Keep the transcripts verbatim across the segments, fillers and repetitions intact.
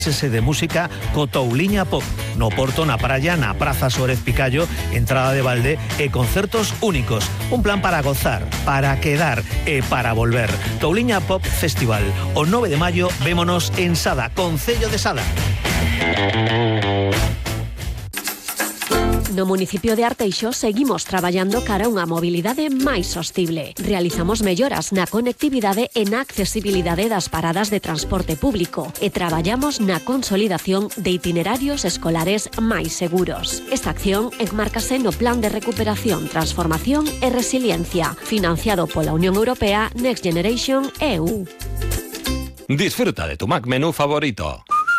Ese de música co Touliña Pop, no Porto, na praia, na Praza Suárez Picallo, entrada de balde e concertos únicos. Un plan para gozar, para quedar e para volver. Touliña Pop Festival. O nove de maio vémonos en Sada, Concello de Sada. No municipio de Arteixo seguimos traballando cara a unha mobilidade máis sostible. Realizamos melloras na conectividade e na accesibilidade das paradas de transporte público e traballamos na consolidación de itinerarios escolares máis seguros. Esta acción enmárcase no Plan de Recuperación, Transformación e Resiliencia, financiado pola Unión Europea Next Generation E U. Disfruta de tu Mac menú favorito.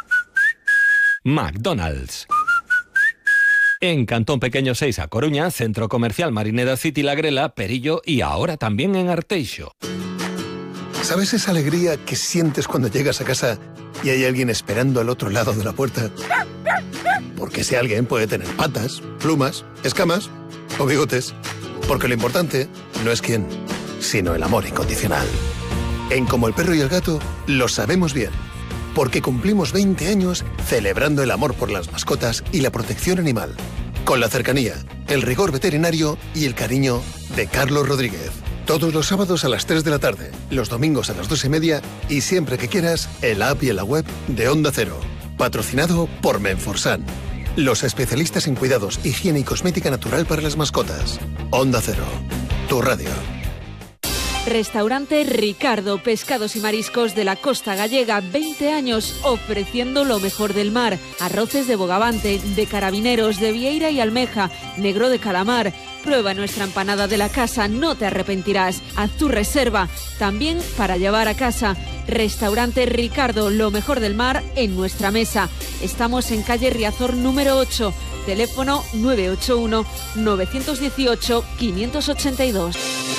McDonald's. En Cantón Pequeño seis a Coruña, Centro Comercial Marineda City La Grela, Perillo y ahora también en Arteixo. ¿Sabes esa alegría que sientes cuando llegas a casa y hay alguien esperando al otro lado de la puerta? Porque ese alguien puede tener patas, plumas, escamas o bigotes. Porque lo importante no es quién, sino el amor incondicional. En Como el Perro y el Gato lo sabemos bien. Porque cumplimos veinte años celebrando el amor por las mascotas y la protección animal. Con la cercanía, el rigor veterinario y el cariño de Carlos Rodríguez. Todos los sábados a las tres de la tarde, los domingos a las dos y media y siempre que quieras, en la app y en la web de Onda Cero. Patrocinado por Menforsan. Los especialistas en cuidados, higiene y cosmética natural para las mascotas. Onda Cero. Tu radio. Restaurante Ricardo, pescados y mariscos de la costa gallega, veinte años ofreciendo lo mejor del mar. Arroces de bogavante, de carabineros, de vieira y almeja, negro de calamar. Prueba nuestra empanada de la casa, no te arrepentirás. Haz tu reserva, también para llevar a casa. Restaurante Ricardo, lo mejor del mar en nuestra mesa. Estamos en calle Riazor número ocho, teléfono nueve ocho uno, nueve uno ocho, cinco ocho dos.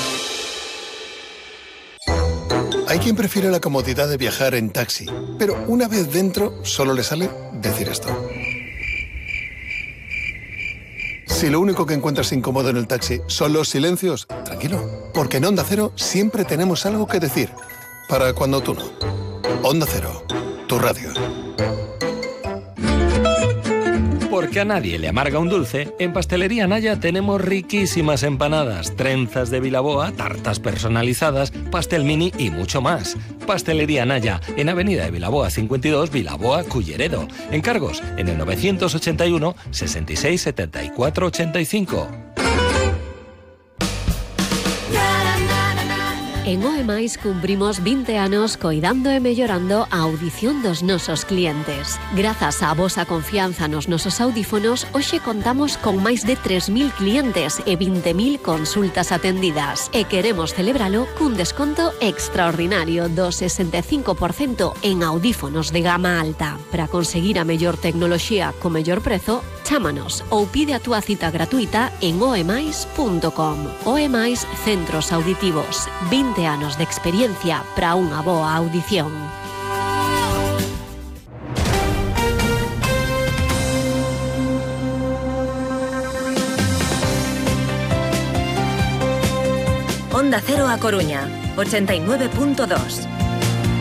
Hay quien prefiere la comodidad de viajar en taxi, pero una vez dentro solo le sale decir esto. Si lo único que encuentras incómodo en el taxi son los silencios, tranquilo, porque en Onda Cero siempre tenemos algo que decir, para cuando tú no. Onda Cero, tu radio. Porque a nadie le amarga un dulce, en Pastelería Naya tenemos riquísimas empanadas, trenzas de Vilaboa, tartas personalizadas, pastel mini y mucho más. Pastelería Naya, en Avenida de Vilaboa cincuenta y dos, Vilaboa, Culleredo. Encargos en el novecientos ochenta y uno, sesenta y seis, setenta y cuatro, ochenta y cinco. En OEMAIS cumprimos veinte anos coidando e mellorando a audición dos nosos clientes. Grazas á vosa confianza nos nosos audífonos, hoxe contamos con máis de tres mil clientes e vinte mil consultas atendidas. E queremos celebralo cun desconto extraordinario do sesenta e cinco por cento en audífonos de gama alta. Para conseguir a mellor tecnoloxía co mellor prezo, chámanos ou pide a túa cita gratuita en oemais punto com. OEMAIS Centros Auditivos. veinte anos de experiencia para unha boa audición. Onda Cero A Coruña, ochenta y nueve punto dos.